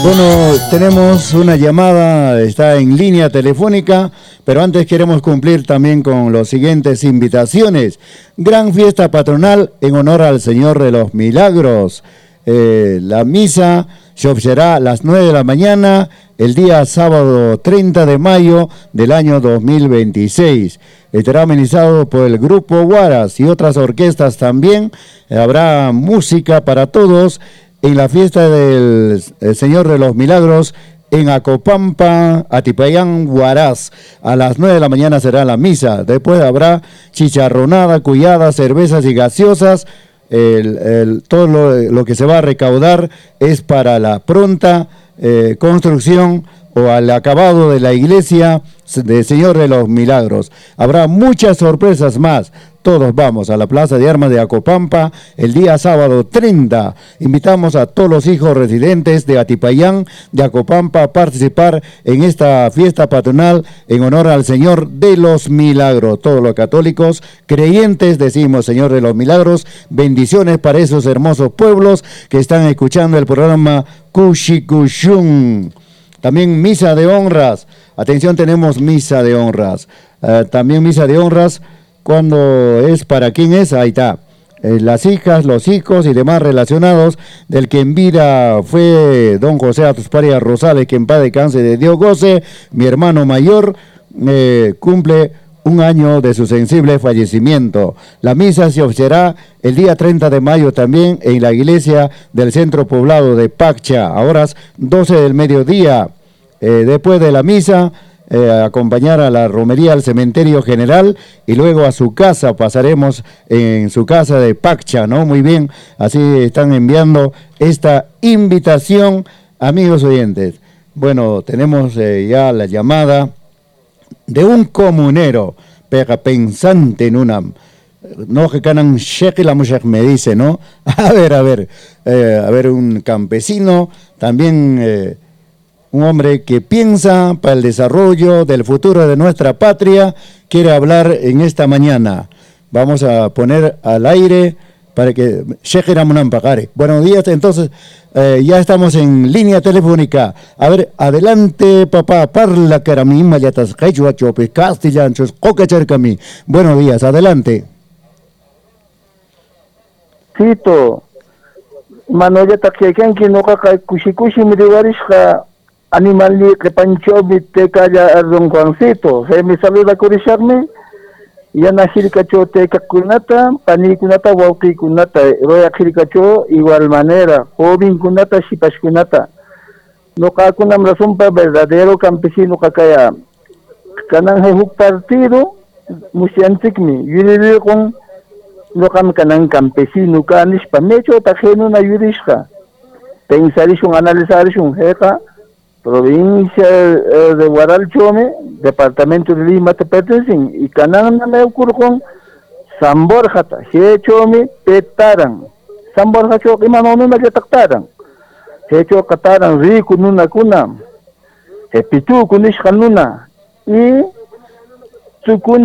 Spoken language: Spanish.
Bueno, tenemos una llamada, está en línea telefónica, pero antes queremos cumplir también con las siguientes invitaciones. Gran fiesta patronal en honor al Señor de los Milagros. La misa se ofrecerá a las 9 de la mañana, el día sábado 30 de mayo del año 2026. Estará amenizado por el Grupo Huaraz y otras orquestas también. Habrá música para todos en la fiesta del Señor de los Milagros en Acopampa, Atipayán, Huaraz. A las 9 de la mañana será la misa. Después habrá chicharronada, cuyada, cervezas y gaseosas. Todo lo que se va a recaudar es para la pronta construcción o al acabado de la iglesia del Señor de los Milagros. Habrá muchas sorpresas más. Todos vamos a la Plaza de Armas de Acopampa el día sábado 30. Invitamos a todos los hijos residentes de Atipayán, de Acopampa, a participar en esta fiesta patronal en honor al Señor de los Milagros. Todos los católicos creyentes decimos Señor de los Milagros. Bendiciones para esos hermosos pueblos que están escuchando el programa Cushikushun. También misa de honras. Atención, tenemos misa de honras. También misa de honras. Cuando es para quién es, ahí está. Las hijas, los hijos y demás relacionados del que en vida fue don José Atusparia Rosales, que en paz descanse, de Dios goce. Mi hermano mayor cumple un año de su sensible fallecimiento. La misa se ofrecerá el día 30 de mayo también en la iglesia del centro poblado de Paccha, a horas 12 del mediodía. Después de la misa, acompañar a la romería al cementerio general y luego a su casa. Pasaremos en su casa de Paccha, ¿no? Muy bien, así están enviando esta invitación, amigos oyentes. Bueno, tenemos ya la llamada de un comunero, pega pensante en una, no que canan shekel la mujer me dice, ¿no? A ver, un campesino, también un hombre que piensa para el desarrollo del futuro de nuestra patria, quiere hablar en esta mañana. Vamos a poner al aire para que shekel amunan pagare. Buenos días, entonces ya estamos en línea telefónica. A ver, adelante, papá, parla carami, maliatas, quechua, chope, castellanchos, cocachercami. Buenos días, adelante. Tito, manoya takiakan kinoka kay kushi midiwarishka animal ni kepancho biteka ya Don Juancito. Se me saluda kurisharme. Yan ahirikacho teka kunata, pani kunata, wauki kunata, roya ahirikacho igual manera, joven kunata, shipash kunata. No kakunam razumpa verdadero campesino kakaya. Kanang hehuk partido, musiantikmi, yuriri kong no kam kanang campesino kanis pamecho tajeno na yurishka. Pensarishun, analizarishun, heka, provincia de Huaralchome, departamento de Lima te pertenecen, y Canán no me ocurre con San Borja, Chome, Petaran, San Borja Choque, Mano no me detectaran, Hecho Cataran, Rico, Nuna Cuna, Epitu, Kunish Hanuna, y Sukun